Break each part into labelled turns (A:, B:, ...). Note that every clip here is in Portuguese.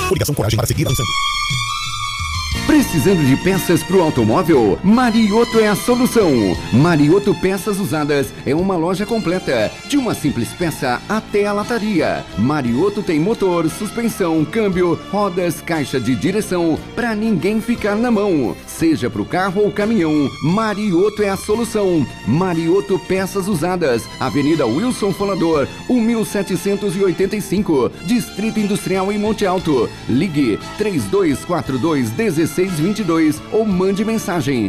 A: Coligação Coragem para seguir avançando.
B: Precisando de peças para o automóvel? Marioto é a solução. Marioto Peças Usadas é uma loja completa, de uma simples peça até a lataria. Marioto tem motor, suspensão, câmbio, rodas, caixa de direção, para ninguém ficar na mão. Seja para o carro ou caminhão, Marioto é a solução. Marioto Peças Usadas, Avenida Wilson Folador, 1785, Distrito Industrial em Monte Alto. Ligue 3242-1622 ou mande mensagem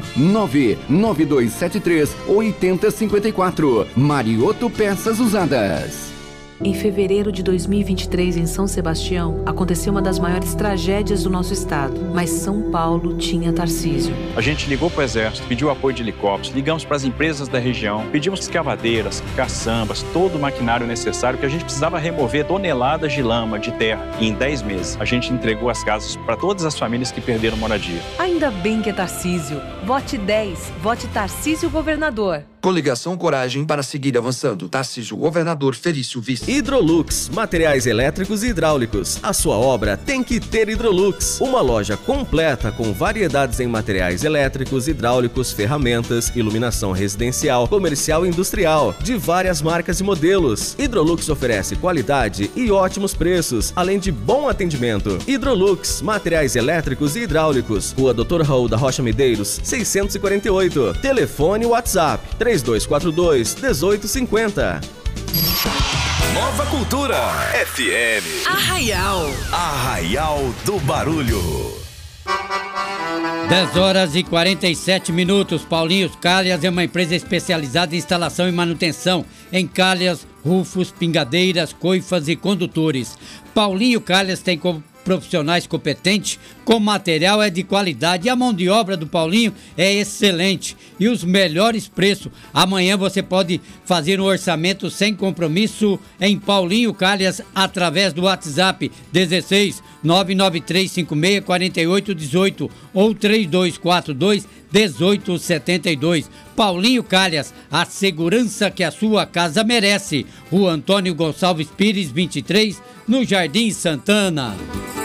B: 99273-8054. Marioto Peças Usadas.
C: Em fevereiro de 2023, em São Sebastião, aconteceu uma das maiores tragédias do nosso estado, mas São Paulo tinha Tarcísio.
D: A gente ligou para o Exército, pediu apoio de helicópteros, ligamos para as empresas da região, pedimos escavadeiras, caçambas, todo o maquinário necessário que a gente precisava remover toneladas de lama, de terra. E em 10 meses, a gente entregou as casas para todas as famílias que perderam moradia.
C: Ainda bem que é Tarcísio. Vote 10. Vote Tarcísio Governador.
E: Coligação Coragem para seguir avançando. Tarcísio Governador, Felício Vice.
F: Hidrolux, materiais elétricos e hidráulicos. A sua obra tem que ter Hidrolux. Uma loja completa com variedades em materiais elétricos, hidráulicos, ferramentas, iluminação residencial, comercial e industrial, de várias marcas e modelos. Hidrolux oferece qualidade e ótimos preços, além de bom atendimento. Hidrolux, materiais elétricos e hidráulicos. Rua Dr. Raul da Rocha Medeiros, 648. Telefone WhatsApp 3242-1850.
G: Nova Cultura FM. Arraial do Barulho.
H: 10h47. Paulinho Calhas é uma empresa especializada em instalação e manutenção em calhas, rufos, pingadeiras, coifas e condutores. Paulinho Calhas tem profissionais competentes, com material é de qualidade e a mão de obra do Paulinho é excelente e os melhores preços. Amanhã você pode fazer um orçamento sem compromisso em Paulinho Calhas através do WhatsApp 16 99356 4818 ou 3242 1872. Paulinho Calhas, a segurança que a sua casa merece. Rua Antônio Gonçalves Pires 23, no Jardim Santana.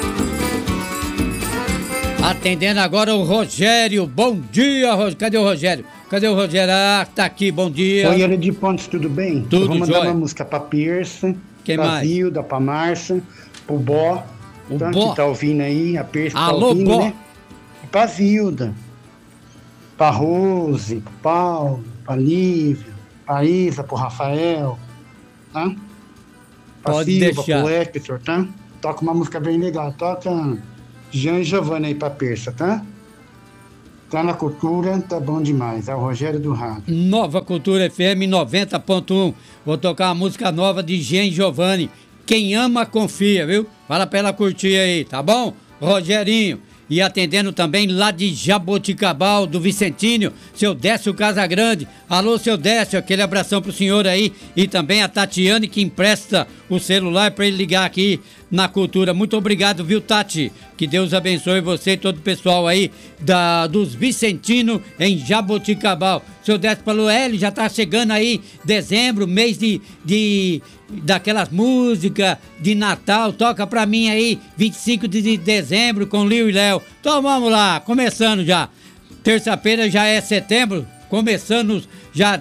H: Atendendo agora o Rogério. Bom dia, Rogério. Cadê o Rogério? Ah, tá aqui, bom dia.
I: Oi, de Pontes, tudo bem?
H: Tudo,
I: vou mandar uma música pra Persa,
H: quem
I: pra
H: mais?
I: Vilda, pra Márcia, pro Bó.
H: O
I: tá,
H: Bó?
I: Que tá ouvindo aí, a Persa tá
H: Alô,
I: ouvindo,
H: Bó.
I: né? E pra Vilda, pra Rose, pro Paulo, pra Lívia, pra Isa, pro Rafael, tá? Pra
H: Pode
I: Silva,
H: deixar.
I: pro Hector, tá? Toca uma música bem legal, toca Jean e Giovanna aí pra Persa, tá? Tá na cultura, tá bom demais. É o Rogério do Rádio.
H: Nova Cultura FM 90.1. Vou tocar uma música nova de Jean e Giovanni. Quem ama, confia, viu? Fala pra ela curtir aí, tá bom? Rogerinho. E atendendo também lá de Jaboticabal, do Vicentinho, seu Décio Casagrande. Alô, seu Décio, aquele abração pro senhor aí. E também a Tatiane, que empresta o celular para ele ligar aqui na Cultura. Muito obrigado, viu, Tati? Que Deus abençoe você e todo o pessoal aí dos Vicentino em Jaboticabal. Seu Décio falou, ele já tá chegando aí dezembro, mês daquelas músicas de Natal. Toca pra mim aí, 25 de dezembro com Liu e Léo. Então vamos lá, começando já. Terça-feira já é setembro, começando já.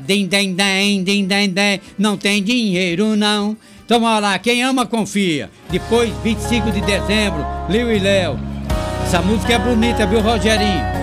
H: Não tem dinheiro não. Então vamos lá, quem ama confia. Depois, 25 de dezembro, Liu e Léo. Essa música é bonita, viu, Rogerinho?